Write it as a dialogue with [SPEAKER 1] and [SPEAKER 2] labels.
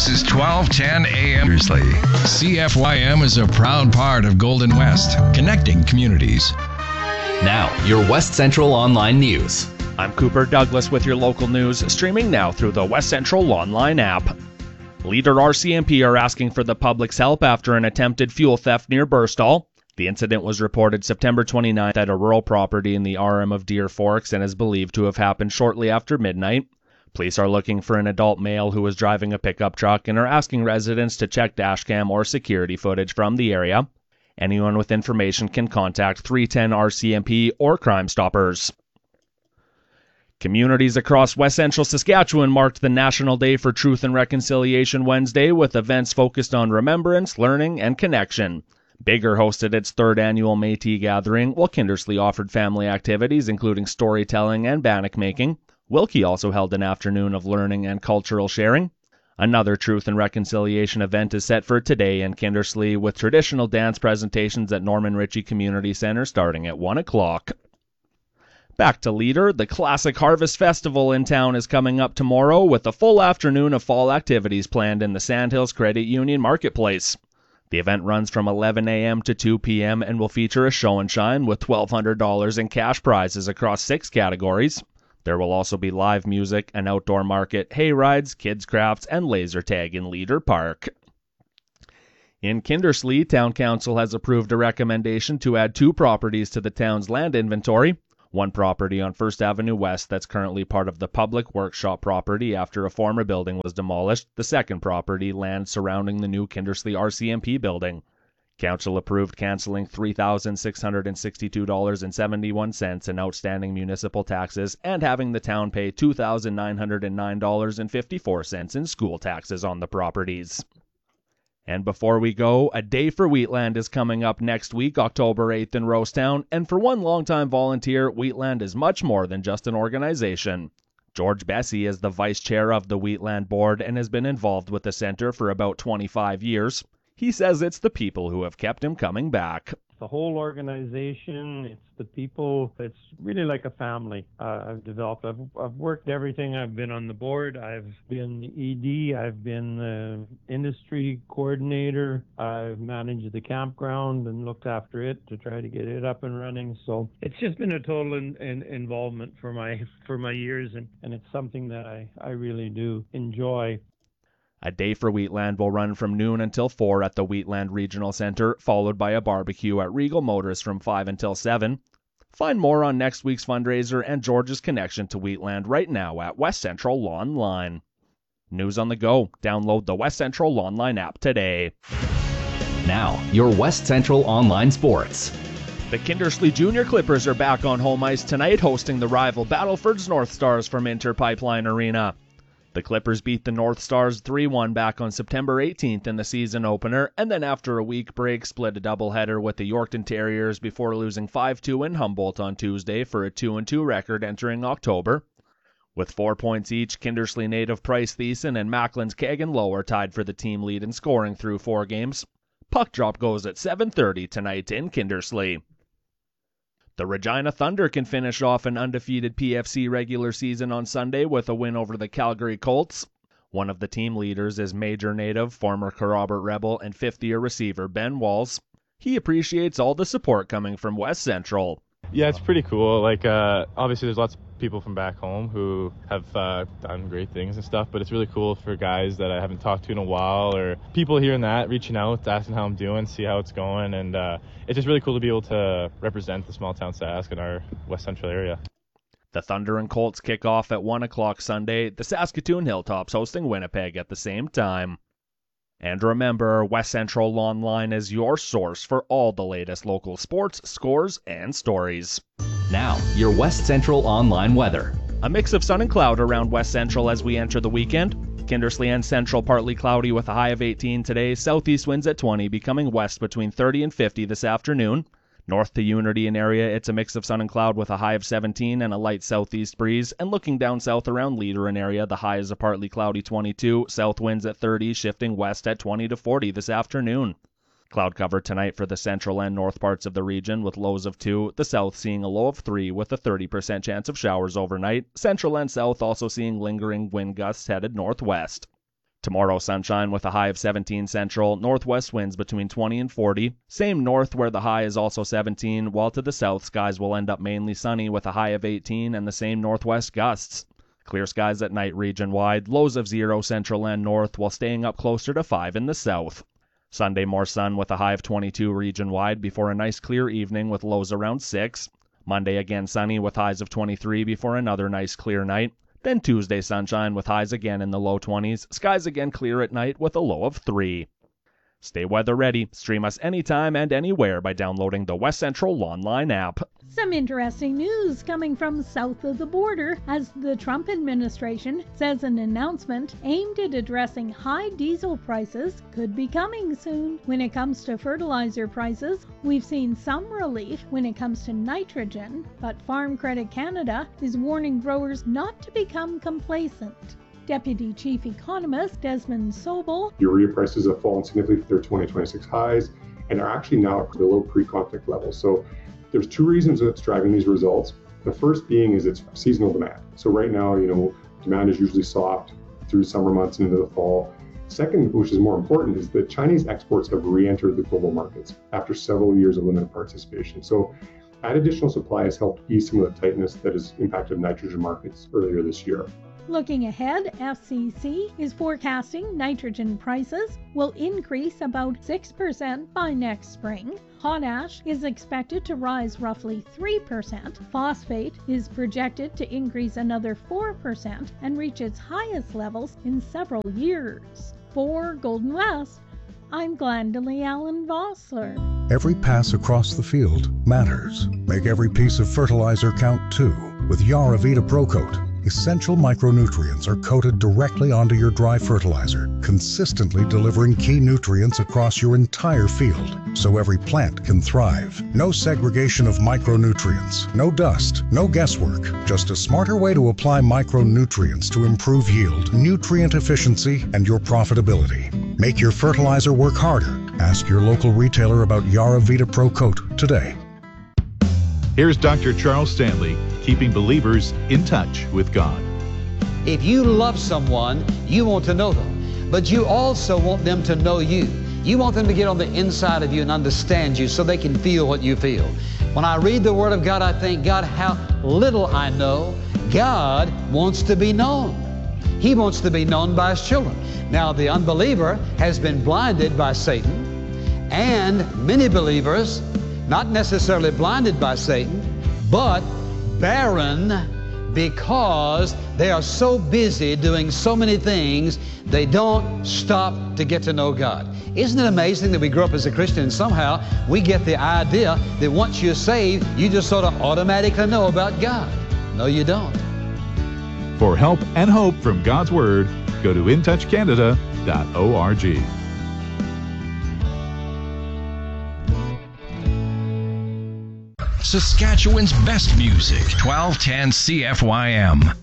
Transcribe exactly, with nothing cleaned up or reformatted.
[SPEAKER 1] This is twelve ten A M. C F Y M is a proud part of Golden West, connecting communities.
[SPEAKER 2] Now, your West Central Online News.
[SPEAKER 3] I'm Cooper Douglas with your local news, streaming now through the West Central Online app. Leader R C M P are asking for the public's help after an attempted fuel theft near Burstall. The incident was reported September twenty-ninth at a rural property in the R M of Deer Forks and is believed to have happened shortly after midnight. Police are looking for an adult male who was driving a pickup truck and are asking residents to check dashcam or security footage from the area. Anyone with information can contact three ten R C M P or Crime Stoppers. Communities across West Central Saskatchewan marked the National Day for Truth and Reconciliation Wednesday with events focused on remembrance, learning, and connection. Bigger hosted its third annual Métis gathering, while Kindersley offered family activities including storytelling and bannock making. Wilkie also held an afternoon of learning and cultural sharing. Another Truth and Reconciliation event is set for today in Kindersley with traditional dance presentations at Norman Ritchie Community Centre starting at one o'clock. Back to Leader, the Classic Harvest Festival in town is coming up tomorrow with a full afternoon of fall activities planned in the Sandhills Credit Union Marketplace. The event runs from eleven a.m. to two p.m. and will feature a show and shine with twelve hundred dollars in cash prizes across six categories. There will also be live music, an outdoor market, hay rides, kids crafts, and laser tag in Leader Park. In Kindersley, Town Council has approved a recommendation to add two properties to the town's land inventory. One property on First Avenue West that's currently part of the public workshop property after a former building was demolished. The second property, land surrounding the new Kindersley R C M P building. Council approved cancelling three thousand six hundred sixty-two dollars and seventy-one cents in outstanding municipal taxes and having the town pay two thousand nine hundred nine dollars and fifty-four cents in school taxes on the properties. And before we go, A Day for Wheatland is coming up next week, October eighth in Rosetown, and for one longtime volunteer, Wheatland is much more than just an organization. George Bessie is the vice chair of the Wheatland board and has been involved with the center for about twenty-five years. He says it's the people who have kept him coming back.
[SPEAKER 4] The whole organization, it's the people, it's really like a family uh, I've developed. I've, I've worked everything. I've been on the board, I've been E D, I've been the industry coordinator, I've managed the campground and looked after it to try to get it up and running. So it's just been a total in, in, involvement for my for my years, and, and it's something that I, I really do enjoy.
[SPEAKER 3] A Day for Wheatland will run from noon until four at the Wheatland Regional Center, followed by a barbecue at Regal Motors from five until seven. Find more on next week's fundraiser and George's connection to Wheatland right now at West Central Online. News on the go. Download the West Central Online app today.
[SPEAKER 2] Now, your West Central Online Sports.
[SPEAKER 3] The Kindersley Junior Clippers are back on home ice tonight, hosting the rival Battleford's North Stars from Inter Pipeline Arena. The Clippers beat the North Stars three one back on September eighteenth in the season opener, and then after a week break split a doubleheader with the Yorkton Terriers before losing five two in Humboldt on Tuesday for a two and two record entering October. With four points each, Kindersley native Price Thiessen and Macklin's Kagan Lowe are tied for the team lead in scoring through four games. Puck drop goes at seven thirty tonight in Kindersley. The Regina Thunder can finish off an undefeated P F C regular season on Sunday with a win over the Calgary Colts. One of the team leaders is Major native, former Kerrobert Rebel, and fifth-year receiver Ben Walls. He appreciates all the support coming from West Central.
[SPEAKER 5] Yeah, it's pretty cool. Like, uh, obviously there's lots of people from back home who have uh, done great things and stuff, but it's really cool for guys that I haven't talked to in a while, or people hearing that, reaching out, asking how I'm doing, see how it's going, and uh, it's just really cool to be able to represent the small town Sask in our West Central area.
[SPEAKER 3] The Thunder and Colts kick off at one o'clock Sunday, the Saskatoon Hilltops hosting Winnipeg at the same time. And remember, West Central Online is your source for all the latest local sports, scores, and stories.
[SPEAKER 2] Now, your West Central Online weather.
[SPEAKER 3] A mix of sun and cloud around West Central as we enter the weekend. Kindersley and Central partly cloudy with a high of eighteen today. Southeast winds at twenty, becoming west between thirty and fifty this afternoon. North to Unity and area, it's a mix of sun and cloud with a high of seventeen and a light southeast breeze. And looking down south around Leader and area, the high is a partly cloudy twenty-two. South winds at thirty, shifting west at twenty to forty this afternoon. Cloud cover tonight for the central and north parts of the region with lows of two. The south seeing a low of three with a thirty percent chance of showers overnight. Central and south also seeing lingering wind gusts headed northwest. Tomorrow, sunshine with a high of seventeen central, northwest winds between twenty and forty. Same north where the high is also seventeen, while to the south, skies will end up mainly sunny with a high of eighteen and the same northwest gusts. Clear skies at night region-wide, lows of zero central and north, while staying up closer to five in the south. Sunday, more sun with a high of twenty-two region-wide before a nice clear evening with lows around six. Monday, again sunny with highs of twenty-three before another nice clear night. Then Tuesday, sunshine with highs again in the low twenties, skies again clear at night with a low of three. Stay weather ready. Stream us anytime and anywhere by downloading the West Central Lawnline app.
[SPEAKER 6] Some interesting news coming from south of the border as the Trump administration says an announcement aimed at addressing high diesel prices could be coming soon. When it comes to fertilizer prices, we've seen some relief when it comes to nitrogen, but Farm Credit Canada is warning growers not to become complacent. Deputy Chief Economist Desmond Sobel.
[SPEAKER 7] Urea prices have fallen significantly from their twenty twenty-six highs and are actually now below pre-conflict levels. So there's two reasons that's driving these results. The first being is it's seasonal demand. So right now, you know, demand is usually soft through summer months and into the fall. Second, which is more important, is that Chinese exports have re-entered the global markets after several years of limited participation. So that additional supply has helped ease some of the tightness that has impacted nitrogen markets earlier this year.
[SPEAKER 6] Looking ahead, F C C is forecasting nitrogen prices will increase about six percent by next spring. Potash is expected to rise roughly three percent. Phosphate is projected to increase another four percent and reach its highest levels in several years. For Golden West, I'm Glendalee Allen Vossler.
[SPEAKER 8] Every pass across the field matters. Make every piece of fertilizer count too. With Yaravita Pro Coat, essential micronutrients are coated directly onto your dry fertilizer, consistently delivering key nutrients across your entire field, so every plant can thrive. No segregation of micronutrients, no dust, no guesswork, just a smarter way to apply micronutrients to improve yield, nutrient efficiency, and your profitability. Make your fertilizer work harder. Ask your local retailer about Yaravita Pro Coat today.
[SPEAKER 9] Here's Doctor Charles Stanley, keeping believers in touch with God.
[SPEAKER 10] If you love someone, you want to know them, but you also want them to know you. You want them to get on the inside of you and understand you so they can feel what you feel. When I read the Word of God, I think, God, how little I know. God wants to be known. He wants to be known by His children. Now, the unbeliever has been blinded by Satan, and many believers, not necessarily blinded by Satan, but barren because they are so busy doing so many things, they don't stop to get to know God. Isn't it amazing that we grow up as a Christian and somehow we get the idea that once you're saved, you just sort of automatically know about God? No, you don't.
[SPEAKER 9] For help and hope from God's Word, go to in touch canada dot org.
[SPEAKER 1] Saskatchewan's best music, twelve ten C F Y M.